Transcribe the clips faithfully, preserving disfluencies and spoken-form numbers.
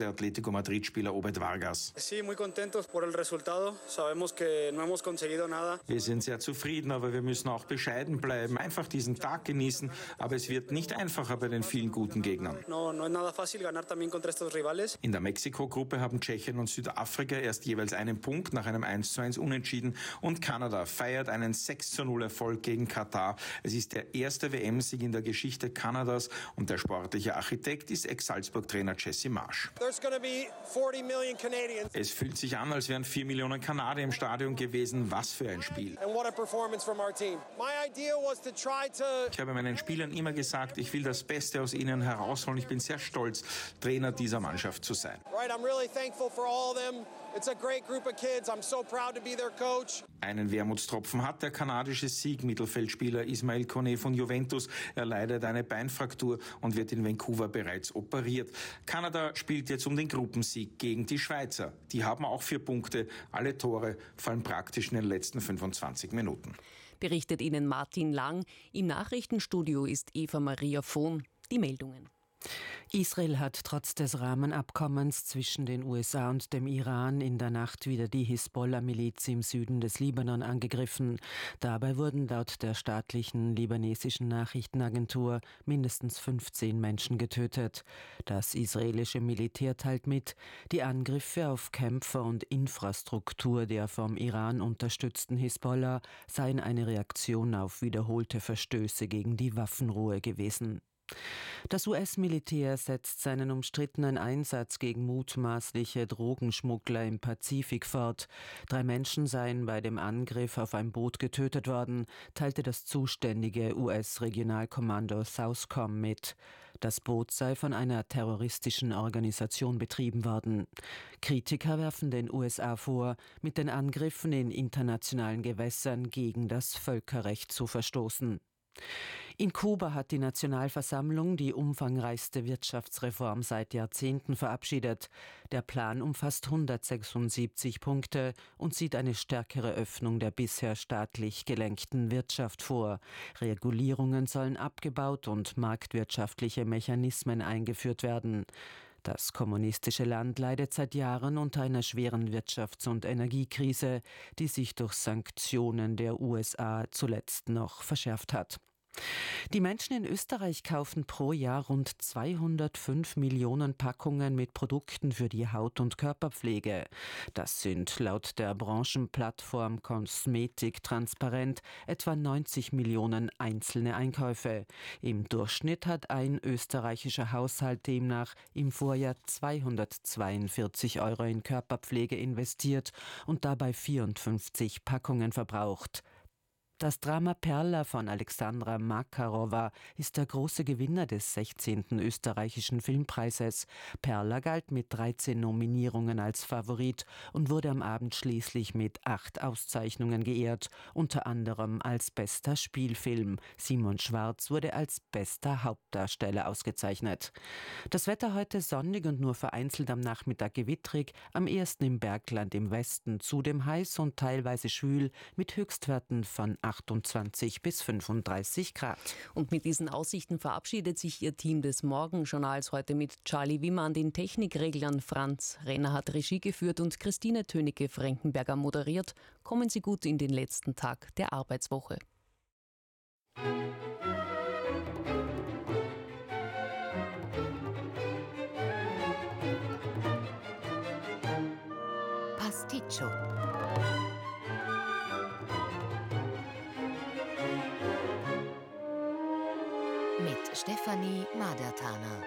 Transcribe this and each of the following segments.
der Atletico Madrid-Spieler Obed Vargas. Sí, muy contentos por el resultado. Sabemos que no hemos conseguido nada. Wir sind sehr zufrieden, aber wir müssen auch bescheiden bleiben. Einfach diesen Tag genießen, aber es wird nicht einfacher bei den vielen guten Gegnern. No, no es nada fácil ganar también contra estos rivales. In der Mexiko-Gruppe haben Tschechien und Südafrika erst jeweils einen Punkt nach einem eins zu eins Unentschieden und Kanada feiert einen sechs zu null Erfolg gegen Katar. Es ist der erste W M-Sieg in der Geschichte Kanadas und der sportliche Architekt ist Ex-Salzburg-Trainer Jesse Marsch. Es fühlt sich an, als wären vier Millionen Kanadier im Stadion gewesen. Was für ein Spiel. Ich habe meinen Spielern immer gesagt, ich will das Beste aus ihnen herausholen. Ich bin sehr stolz, Trainer dieser Mannschaft zu sein. Einen Wermutstropfen hat der kanadische Sieg-Mittelfeldspieler Ismail Kone von Juventus. Er leidet eine Beinfraktur und wird in Vancouver bereits operiert. Kanada spielt jetzt um den Gruppensieg gegen die Schweizer. Die haben auch vier Punkte. Alle Tore fallen praktisch in den letzten fünfundzwanzig Minuten. Berichtet Ihnen Martin Lang. Im Nachrichtenstudio ist Eva Maria Vohn. Die Meldungen. Israel hat trotz des Rahmenabkommens zwischen den U S A und dem Iran in der Nacht wieder die Hisbollah-Miliz im Süden des Libanon angegriffen. Dabei wurden laut der staatlichen libanesischen Nachrichtenagentur mindestens fünfzehn Menschen getötet. Das israelische Militär teilt mit, die Angriffe auf Kämpfer und Infrastruktur der vom Iran unterstützten Hisbollah seien eine Reaktion auf wiederholte Verstöße gegen die Waffenruhe gewesen. Das U S-Militär setzt seinen umstrittenen Einsatz gegen mutmaßliche Drogenschmuggler im Pazifik fort. Drei Menschen seien bei dem Angriff auf ein Boot getötet worden, teilte das zuständige U S-Regionalkommando Southcom mit. Das Boot sei von einer terroristischen Organisation betrieben worden. Kritiker werfen den U S A vor, mit den Angriffen in internationalen Gewässern gegen das Völkerrecht zu verstoßen. In Kuba hat die Nationalversammlung die umfangreichste Wirtschaftsreform seit Jahrzehnten verabschiedet. Der Plan umfasst hundertsechsundsiebzig Punkte und sieht eine stärkere Öffnung der bisher staatlich gelenkten Wirtschaft vor. Regulierungen sollen abgebaut und marktwirtschaftliche Mechanismen eingeführt werden. Das kommunistische Land leidet seit Jahren unter einer schweren Wirtschafts- und Energiekrise, die sich durch Sanktionen der U S A zuletzt noch verschärft hat. Die Menschen in Österreich kaufen pro Jahr rund zweihundertfünf Millionen Packungen mit Produkten für die Haut- und Körperpflege. Das sind laut der Branchenplattform Kosmetik Transparent etwa neunzig Millionen einzelne Einkäufe. Im Durchschnitt hat ein österreichischer Haushalt demnach im Vorjahr zweihundertzweiundvierzig Euro in Körperpflege investiert und dabei vierundfünfzig Packungen verbraucht. Das Drama Perla von Alexandra Makarova ist der große Gewinner des sechzehnten österreichischen Filmpreises. Perla galt mit dreizehn Nominierungen als Favorit und wurde am Abend schließlich mit acht Auszeichnungen geehrt, unter anderem als bester Spielfilm. Simon Schwarz wurde als bester Hauptdarsteller ausgezeichnet. Das Wetter heute sonnig und nur vereinzelt am Nachmittag gewittrig, am ehesten im Bergland im Westen, zudem heiß und teilweise schwül mit Höchstwerten von achtundzwanzig bis fünfunddreißig Grad. Und mit diesen Aussichten verabschiedet sich Ihr Team des Morgenjournals heute mit Charlie Wimmer an den Technikreglern. Franz Renner hat Regie geführt und Christine Tönecke-Frankenberger moderiert. Kommen Sie gut in den letzten Tag der Arbeitswoche. Pasticcio. Mit Stefanie Madertaner.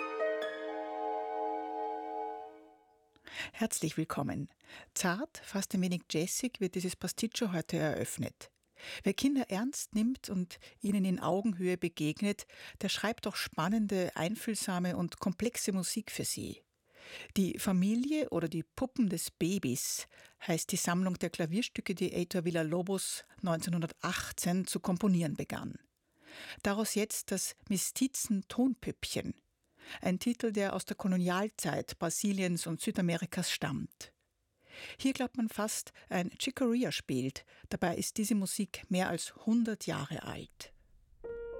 Herzlich willkommen. Zart, fast ein wenig jazzig wird dieses Pasticcio heute eröffnet. Wer Kinder ernst nimmt und ihnen in Augenhöhe begegnet, der schreibt auch spannende, einfühlsame und komplexe Musik für sie. Die Familie oder die Puppen des Babys heißt die Sammlung der Klavierstücke, die Heitor Villa-Lobos neunzehnhundertachtzehn zu komponieren begann. Daraus jetzt das Mestizen-Tonpüppchen, ein Titel, der aus der Kolonialzeit Brasiliens und Südamerikas stammt. Hier glaubt man fast, ein Chicoria spielt, dabei ist diese Musik mehr als hundert Jahre alt.